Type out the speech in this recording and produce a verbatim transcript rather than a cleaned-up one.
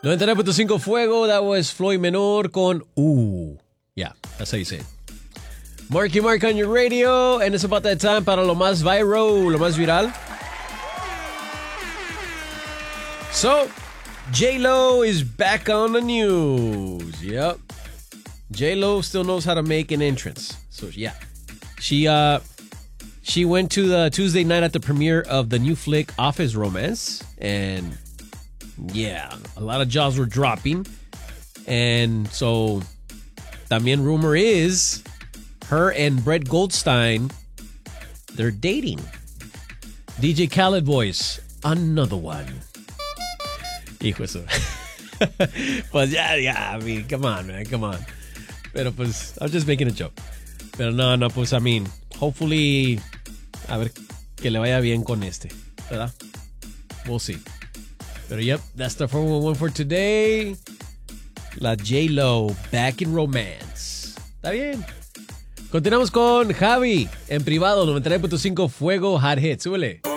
noventa y nueve punto cinco Fuego. That was Floyd Menor con Ooh. Yeah, that's how you say it. Marky Mark on your radio. And it's about that time para lo más viral, lo más viral. So, J-Lo is back on the news. Yep. J-Lo still knows how to make an entrance. So, yeah. She, uh... She went to the Tuesday night at the premiere of the new flick Office Romance. And yeah, a lot of jaws were dropping. And so, también rumor is her and Brett Goldstein, they're dating. D J Khaled voice, another one. Hijo eso. Pues yeah, yeah, I mean, come on, man, come on. Pero pues, I'm just making a joke. Pero no, no, pues, I mean, hopefully, a ver que le vaya bien con este, ¿verdad? We'll see. Pero yep, that's the four one one for today. La J-Lo, back in romance. Está bien. Continuamos con Javi, en privado, noventa y nueve punto cinco Fuego Hot Hits. Súbele.